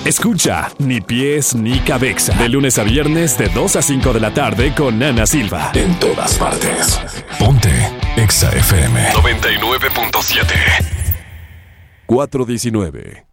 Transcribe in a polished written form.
Escucha Ni Pies Ni Cabeza de lunes a viernes de 2 a 5 de la tarde con Ana Silva. En todas partes. Ponte Exa FM 99.7. 419.